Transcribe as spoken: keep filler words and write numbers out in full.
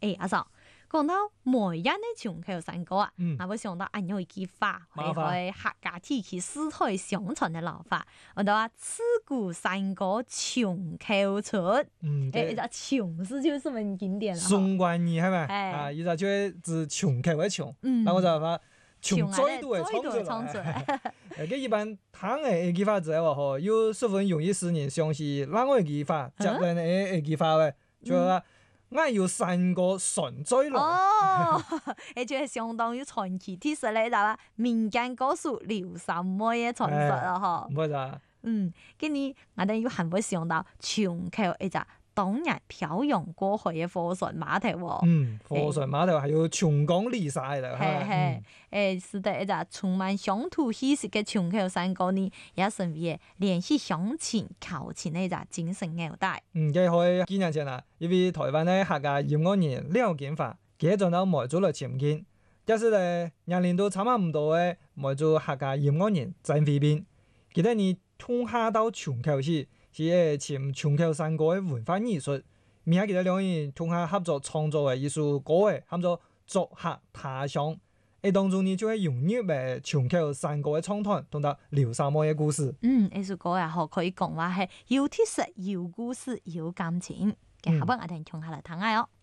誒，阿嫂，講到梅人嘅瓊口山歌啊， 嗯我會想到按有一句話， 乜話係客家地區世代相傳嘅老法，我哋話自古山歌瓊口出， 嗯， 誒，呢瓊是就是很經典啦。 宋冠義係咪？ 哎啊，依家就係指瓊口嘅瓊， 嗯那我就話瓊啊再度係再度係創出創出來。 來。 誒，佢一般聽嘅句法之後嗬，有十分容易使人相信另外一句法，接嚟嘅句法咧，就係話我要山歌傳再來。 哦，誒，就係相當於傳奇鐵石咧，就話民間歌手劉三妹嘅傳說啦，嗬。 唔係咋？ 嗯，跟住我哋要還會想到瓊口一隻當日漂洋過海嘅貨船碼頭喎。 嗯，貨船碼頭係要長江離曬啦。 係係，誒，是得一隻充滿鄉土氣息嘅瓊口山歌呢，也成為聯繫鄉親求親嘅一隻精神紐帶。 嗯，佢可以幾年前啊，因為台灣嘅客家音樂人廖建華，佢做到梅州來參見，但是咧年齡都差唔多嘅梅州客家音樂人曾飛斌，記得你通下到瓊口時，是誒潛瓊口山歌嘅文化藝術，而家記得兩人通下合作創作嘅一首歌嘅，喊做《作客他鄉》，誒當中呢就係融入誒瓊口山歌嘅創團，同埋劉三妹嘅故事。 嗯，呢首歌也好可以講話係有鐵石、有故事、有感情。嘅下邊我哋聽下嚟聽下哦。